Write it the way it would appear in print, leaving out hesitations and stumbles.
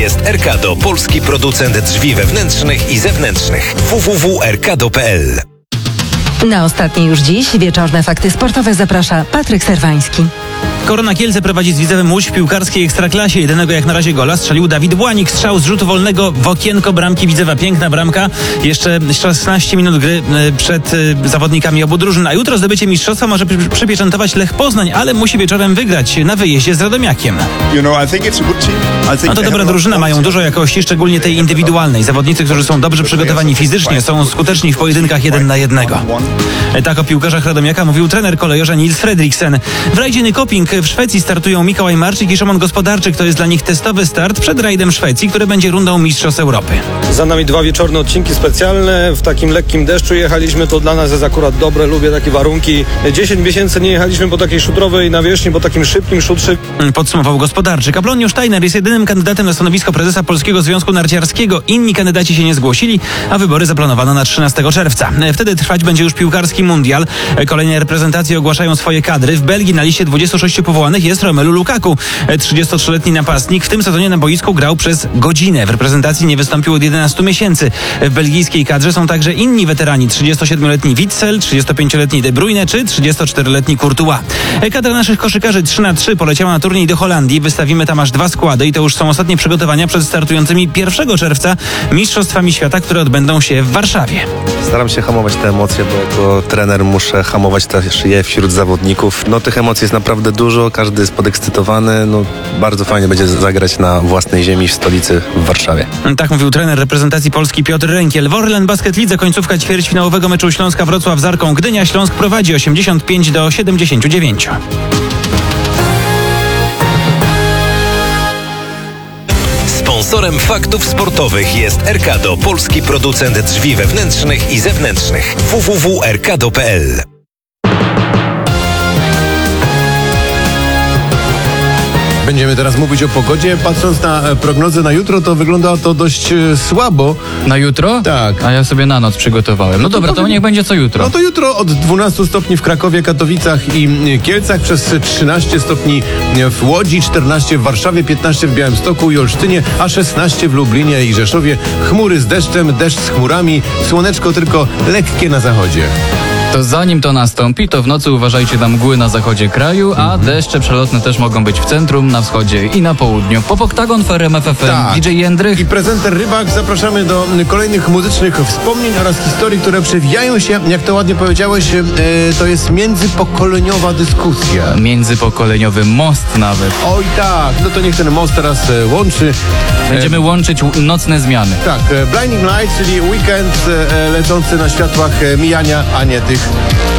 Jest Erkado, polski producent drzwi wewnętrznych i zewnętrznych. www.erkado.pl. Na ostatnie już dziś wieczorne fakty sportowe zaprasza Patryk Serwański. Korona Kielce prowadzi z Widzewem Łódź w piłkarskiej Ekstraklasie. Jedynego jak na razie gola strzelił Dawid Błanik. Strzał z rzutu wolnego w okienko bramki Widzewa. Piękna bramka. Jeszcze 16 minut gry przed zawodnikami obu drużyn. A jutro zdobycie mistrzostwa może przypieczętować Lech Poznań, ale musi wieczorem wygrać na wyjeździe z Radomiakiem. No to dobra drużyna, mają dużo jakości, szczególnie tej indywidualnej. Zawodnicy, którzy są dobrze przygotowani fizycznie, są skuteczni w pojedynkach 1 na 1. Tak o piłkarzach Radomiaka mówił trener kolejorza Nils Fredriksen. W rajdzie Nykoping w Szwecji startują Mikołaj Marczyk i Szymon Gospodarczyk. To jest dla nich testowy start przed rajdem Szwecji, który będzie rundą Mistrzostw Europy. Za nami 2 wieczorne odcinki specjalne. W takim lekkim deszczu jechaliśmy, to dla nas jest akurat dobre, lubię takie warunki. 10 miesięcy nie jechaliśmy po takiej szutrowej nawierzchni, po takim szybkim szutrze. Podsumował Gospodarczyk. A Bloniusz Steiner jest jedynym kandydatem na stanowisko prezesa Polskiego Związku Narciarskiego. Inni kandydaci się nie zgłosili, a wybory zaplanowano na 13 czerwca. Wtedy trwać będzie już piłkarski mundial. Kolejne reprezentacje ogłaszają swoje kadry. W Belgii na liście 26 powołanych jest Romelu Lukaku. 33-letni napastnik w tym sezonie na boisku grał przez godzinę. W reprezentacji nie wystąpił od 11 miesięcy. W belgijskiej kadrze są także inni weterani. 37-letni Witsel, 35-letni De Bruyne czy 34-letni Courtois. Kadra naszych koszykarzy 3x3 poleciała na turniej do Holandii. Wystawimy tam aż 2 składy i to już są ostatnie przygotowania przed startującymi 1 czerwca Mistrzostwami Świata, które odbędą się w Warszawie. Staram się hamować te emocje, bo jako trener muszę hamować też je wśród zawodników. No tych emocji jest naprawdę dużo, każdy jest podekscytowany. No bardzo fajnie będzie zagrać na własnej ziemi w stolicy w Warszawie. Tak mówił trener reprezentacji Polski Piotr Rękiel. W Orlen Basket Lidze końcówka ćwierćfinałowego meczu Śląska Wrocław z Arką Gdynia. Śląsk prowadzi 85-79. Sponsorem faktów sportowych jest Erkado, polski producent drzwi wewnętrznych i zewnętrznych. www.erkado.pl. Będziemy teraz mówić o pogodzie. Patrząc na prognozę na jutro, to wygląda to dość słabo. Na jutro? Tak. A ja sobie na noc przygotowałem. No dobra, to niech będzie co jutro. No to jutro od 12 stopni w Krakowie, Katowicach i Kielcach, przez 13 stopni w Łodzi, 14 w Warszawie, 15 w Białymstoku i Olsztynie, a 16 w Lublinie i Rzeszowie. Chmury z deszczem, deszcz z chmurami, słoneczko tylko lekkie na zachodzie. To zanim to nastąpi, to w nocy uważajcie na mgły na zachodzie kraju, a deszcze przelotne też mogą być w centrum, na wschodzie i na południu. Pop Oktagon w RMF FM, Tak. DJ Jędrych. I prezenter Rybak. Zapraszamy do kolejnych muzycznych wspomnień oraz historii, które przewijają się, jak to ładnie powiedziałeś, to jest międzypokoleniowa dyskusja. Międzypokoleniowy most nawet. Oj tak, no to niech ten most teraz łączy. Będziemy łączyć nocne zmiany. Tak, Blinding Lights, czyli weekend lecący na światłach mijania, a nie tych, które